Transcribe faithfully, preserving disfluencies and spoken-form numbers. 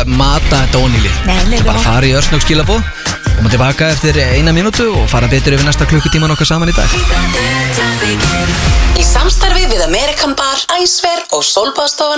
að mata þetta ónýlið. Nei, nei, bara fara í örsnögg skilabóð og maður tilbaka eftir eina mínútu og fara betur yfir næsta klukkutíman okkar saman í dag. Í samstarfi við American Bar, Æsver og Sólbaðstofuna